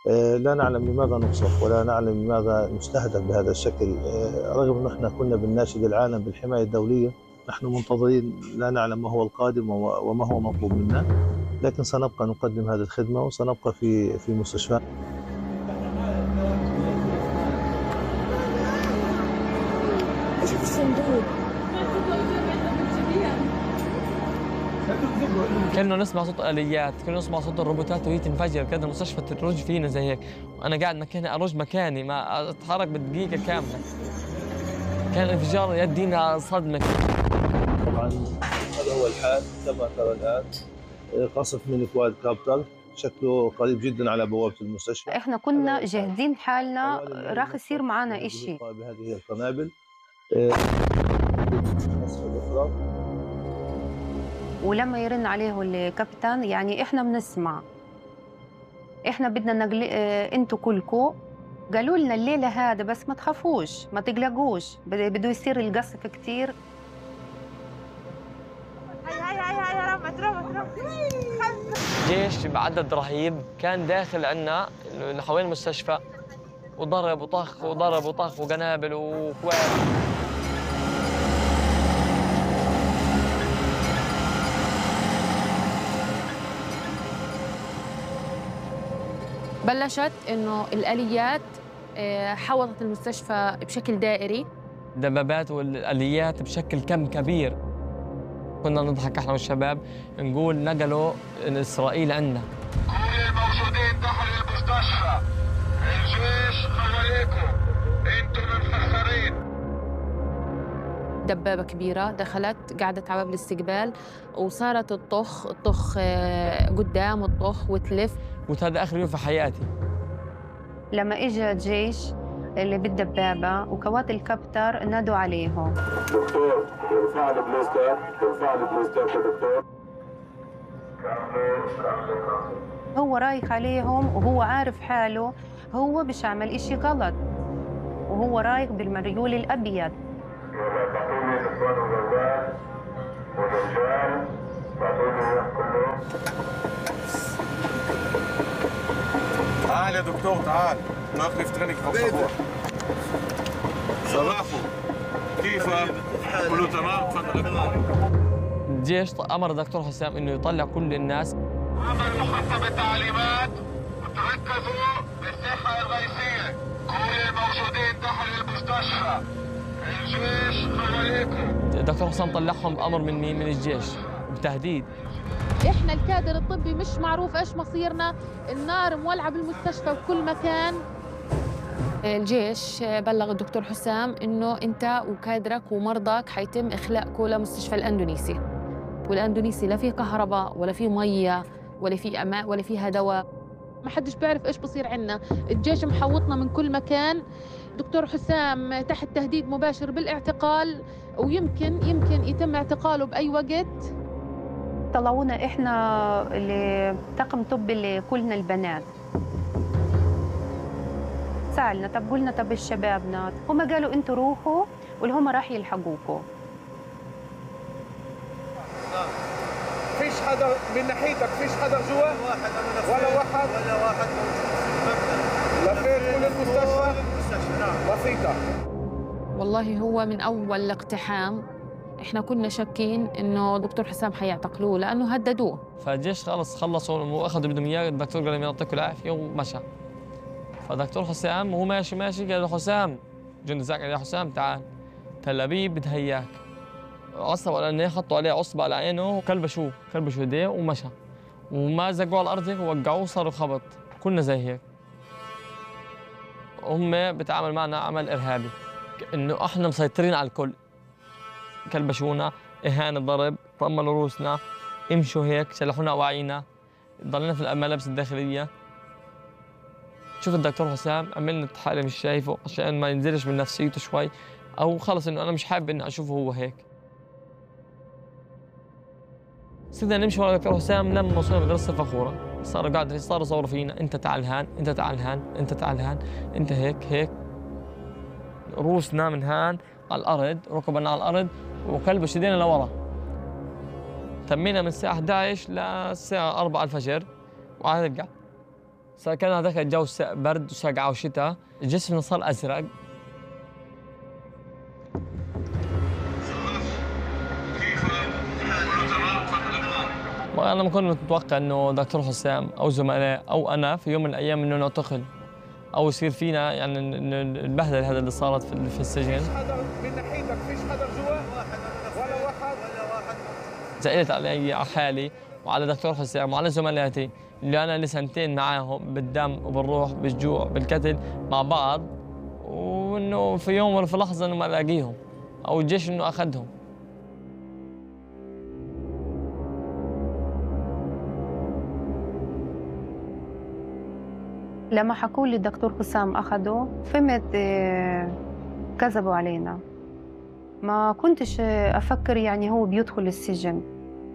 لا نعلم لماذا نقصف ولا نعلم لماذا نستهدف بهذا الشكل، رغم أن احنا كنا بنناشد العالم بالحماية الدولية. نحن منتظرين، لا نعلم ما هو القادم وما هو مطلوب منا، لكن سنبقى نقدم هذه الخدمة وسنبقى في مستشفى. ايش في الصندوق؟ كنا نسمع صوت آليات، كنا نسمع صوت الروبوتات وهي تنفجر، كان المستشفى ترج فينا زي هيك، وأنا قاعد مكاني أرج مكاني ما أتحرك بدقيقة كاملة. كان انفجار يدينا صدمة. طبعا هذا هو الحال كما ترى الآن، قصف من كواد كابتر شكله قريب جدا على بوابة المستشفى. احنا كنا جاهزين حالنا راح يصير معنا إشي. بهذه القنابل الأخرى. ولما يرن عليه الكابتن يعني احنا بنسمع، احنا بدنا نقل انتوا كلكم. قالوا لنا الليله هذا بس ما تخافوش ما تقلقوش، بده يصير القصف كثير. هاي رمت رمت. جيش بعدد رهيب كان داخل عنا حوالين المستشفى، وضرب وطخ وضرب وطخ وقنابل وكواب. بلشت إنه الآليات حوطت المستشفى بشكل دائري، دبابات والآليات بشكل كم كبير. كنا نضحك احنا والشباب نقول نقلوا إسرائيل عنا. كل الموجودين دخلوا المستشفى، الجيش حواليكم، انتم منفخرين. دبابة كبيرة دخلت قعدت على باب الاستقبال وصارت تطخ قدام وتطخ وتلف. قلت هذا آخر يوم في حياتي. لما اجى الجيش اللي بالدبابه وكوات الكابتر نادوا عليهم. دكتور ارفع لي بلاستر، ارفع لي بلاستر يا دكتور. هو رايح عليهم وهو عارف حاله، هو مش عمل إشي غلط، وهو رايح بالمريول الأبيض. يلا تعطوني نسوان وولاد ورجال، تعطوني اياه كله. تعال يا دكتور تعال، ناخذ نفترنك فوق صباح. صباحو كيفك؟ كله تمام؟ تفضل. الجيش أمر الدكتور حسام إنه يطلع كل الناس. عمل محطة التعليمات وتركزوا بالساحة الرئيسية. كل الموجودين داخل المستشفى، الجيش حواليكم. الدكتور حسام طلعهم بأمر من مين؟ من الجيش بتهديد. احنا الكادر الطبي مش معروف ايش مصيرنا، النار مولعه بالمستشفى بكل مكان. الجيش بلغ الدكتور حسام إنه أنت وكادرك ومرضاك حيتم إخلاءكم لمستشفى الأندونيسي، والأندونيسي لا فيه كهرباء ولا فيه مية ولا فيه أماء ولا فيها دواء. ما حدش بيعرف ايش بصير عنا، الجيش محوطنا من كل مكان. دكتور حسام تحت تهديد مباشر بالاعتقال، ويمكن يتم اعتقاله بأي وقت. طلعونا إحنا اللي طاقم طب اللي كلنا البنات، سألنا طب قلنا طب الشبابنا، هم قالوا انتوا روحوا واللي هم راح يلحقوكم. فيش حدا من ناحيتك، فيش حدا جوا؟ ولا واحد لفيت كل المستشفى؟ نعم بسيطة. والله هو من أول الاقتحام إحنا كنا شاكين إنه دكتور حسام حيعتقلوه لأنه هددوه. فالجيش خلصوا وأخذوا بدهم إياه، الدكتور قال لهم يعطيكم العافية ومشى. فدكتور حسام وهو ماشي قال له حسام، جندي زاك قال له حسام تعال، تل أبيب بتهياك. عصبوا على عينيه، حطوا عليه عصبة على عينه وكلبشوه ايديه ومشى، وما زقوه على الأرض هيك ووقعوه صاروا خبط. كنا زي هيك. هم بتعامل معنا عمل إرهابي، إنه إحنا مسيطرين على الكل. كلبشونا، إهانة، ضرب، طملوا رؤوسنا، امشوا هيك، شلحونا أواعينا، ضلينا في الملابس الداخلية. شوف الدكتور حسام عملنا حالي مش شايفه عشان ما ينزلش من نفسيته شوي، او خلص انه انا مش حابب اني اشوفه هو هيك. صرنا نمشي ورا الدكتور حسام لما وصلنا مدرسه الفخوره، صاروا يصوروا فينا، انت تعال هان، انت تعال هان، انت تعال هان، انت هيك. روسنا من هان على الارض، ركبنا على الارض وكلبش ايدينا لورا. تمينا من الساعه 11 للساعه 4 الفجر وعلى القعد. كان هذاك الجو برد وسقعة وشتاء، جسمنا صار أزرق. أنا ما كنت متوقع إنه دكتور حسام أو زملاء أو أنا في يوم من الأيام إنه نعتقل أو يصير فينا يعني البهدلة هذا اللي صارت في السجن. فيش حدا من ناحيتك، فيش حدا جوا ولا واحد. زعلت علي على حالي وعلى دكتور حسام وعلى زملاتي اللي أنا لي سنتين معاهم بالدم وبالروح بالجوع بالقتل مع بعض، وإنه في يوم ولا في لحظة إنه ما ألاقيهم أو الجيش إنه أخذهم. لما حكوا لي الدكتور حسام أخده فهمت كذبوا علينا. ما كنتش أفكر يعني هو بيدخل السجن.